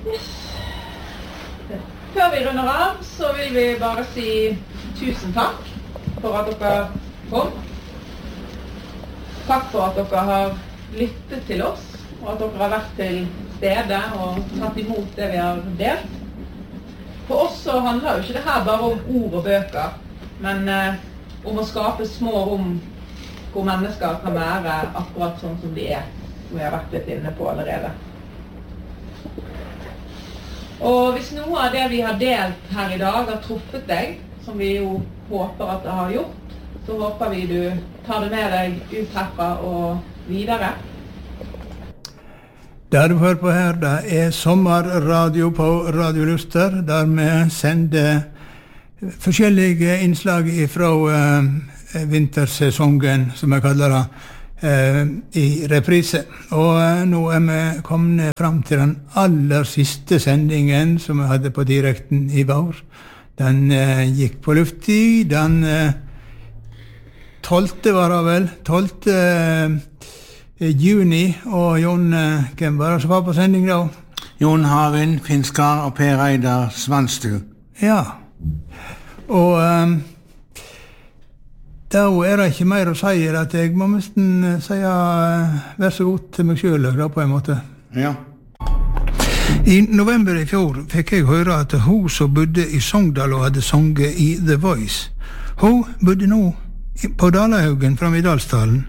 Før vi runder av, så vil vi bare si tusen takk for at dere kom. Takk for at dere har lyttet til oss, og at dere har vært til stede og tatt imot det vi har delt. For oss så handler jo ikke det her bare om ord og bøker, men om å skape små rom hvor mennesker kan være akkurat sånn som de som vi har vært litt inne på allerede. Og hvis noe av det vi har delt her i dag har truffet deg, som vi jo håper at det har gjort, så håper vi du tar det med deg ut herfra og videre. Det du hører på her, det sommerradio på Radio Luster, der vi sender forskjellige innslag fra vintersesongen, som jeg kaller det, i reprise. Og nå vi kommet fram til den aller siste sendingen som vi hadde på direkten i vår. Den gikk på luft i, den 12. var det vel, 12. Juni, og Jon, hvem var det som var på sending da? Jon Harin, Finskar og Per Eidar Svanstu. Ja, og da det ikke mer å si at jeg må nesten si vær så god til meg selv, da, på en måte. Ja. I november i fjor fikk jeg høre at hun som bodde i Sogndal og hadde sunget i The Voice, hun bodde nå på Dalahaugen fram i Dalsdalen.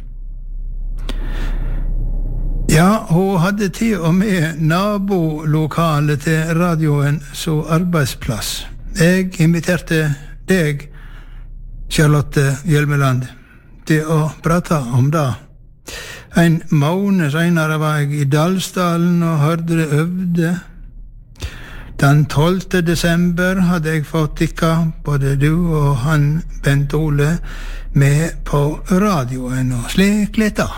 Ja, hun hadde til og med nabolokalet til radioen som arbeidsplass. Jeg inviterte deg, Charlotte Hjelmeland, til å prate om det. En måned senere var jeg i Dalsdalen og hørte det øvde. Den 12. desember hadde jeg fått tikka både du og han Bent Ole med på radioen, og slik litt da.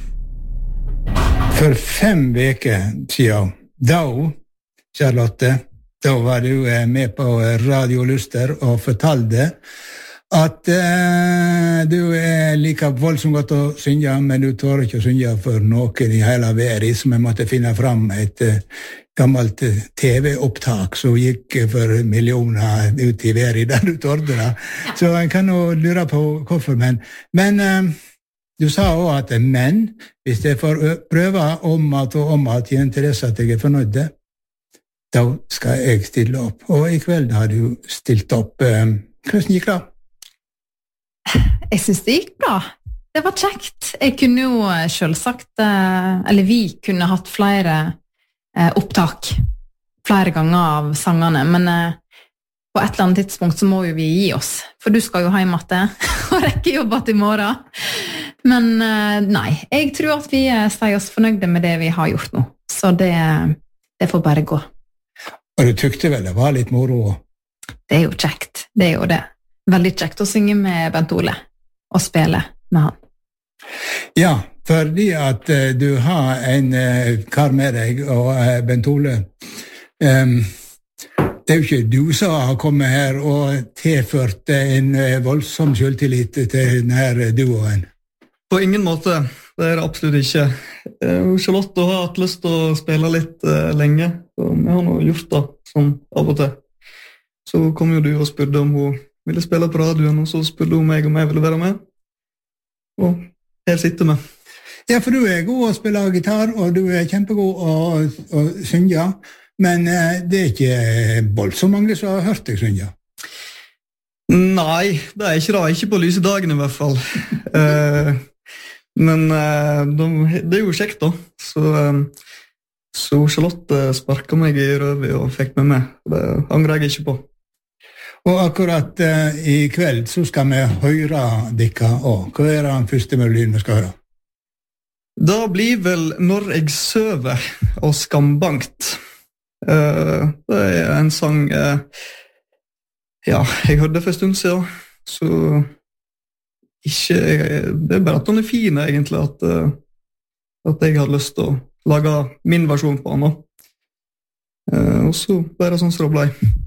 For 5 veker siden, da, Charlotte, da var du med på Radio Luster og fortalte at du like voldsomt godt å synge, men du tør ikke å synge for noen i hele verden, så vi måtte finne fram et gammelt TV-opptak som gikk for millioner ut i verden, der du tørde det. Så en kan jo lure på hvorfor, men du sa også at men, hvis jeg får prøve om at gjøre til dess at jeg fornøyd, da skal jeg stille opp. Og i kveld har du stilt opp. Hvordan gikk det? Jeg synes det gikk bra. Det var kjekt. Jeg kunne jo selvsagt, eller vi kunne hatt flere opptak, flere ganger av sangene, men på et eller annet tidspunkt så må jo vi gi oss, for du skal jo hjem og rekke jobbet i morgen. Men nei, jeg tror at vi sier oss fornøyde med det vi har gjort nå, så det får bare gå. Og du tykte vel det var litt moro? Det jo kjekt, det jo det. Veldig kjekt å synge med Bent Ole og spille med han. Ja, fordi at du har en kar med deg, og Bent Ole, det jo ikke du som har kommet her og tilført en voldsom selvtillit til denne duoen. På ingen måte, det det absolutt ikke. Charlotte har hatt lyst til å spille litt lenge, og vi har nå gjort det sånn av og til. Så kom jo du og spurte om hun ville spille på radioen, og så spurte hun meg om jeg ville være med. Og her sitter vi. Ja, for du god å spille gitar, og du kjempegod å synge, men det ikke voldsomt mange som har hørt deg synge. Nei, det ikke det. Ikke på lyse dagen i hvert fall. Men det jo kjekt da. Så Charlotte sparket meg i røvet og fikk meg med. Det angrer jeg ikke på. Og akkurat i kveld så skal vi høre dere også. Hva den første melodien vi skal høre? Det blir vel Når jeg søver og Skambankt. Det en sang ja, jeg hørte for en stund siden, så ikke, det bare at den fin egentlig, at jeg hadde lyst til å lage min versjon på den. Og så bare sånn som det ble.